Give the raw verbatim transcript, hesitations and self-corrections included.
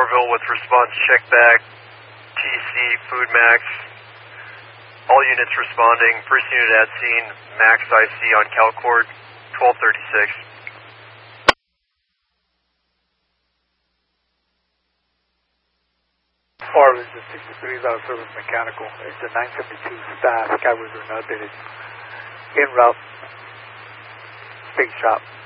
Orville with response check back, T C, Food Max. All units responding. First unit at scene, Max I C on CalCord, twelve thirty-six. Orville, this is sixty-three, out of service mechanical. It's the nine seventy-two staff. Skyward and updated. En route. Big shop.